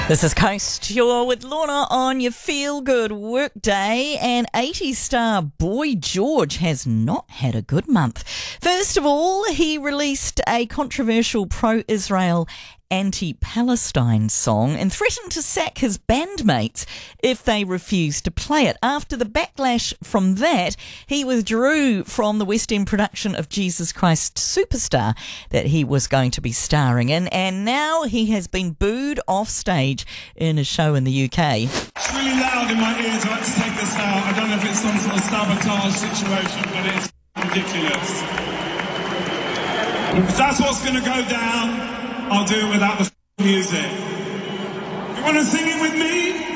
This is Coast. You're with Lorna on your feel-good workday, and 80s star Boy George has not had a good month. First of all, he released a controversial pro-Israel anti-Palestine song and threatened to sack his bandmates if they refused to play it. After the backlash from that, he withdrew from the West End production of Jesus Christ Superstar that he was going to be starring in, and now he has been booed off stage in a show in the UK. It's really loud in my ears. I'd like to take this out. I don't know if it's some sort of sabotage situation, but it's ridiculous. If that's what's going to go down, I'll do it without the music. You want to sing it with me?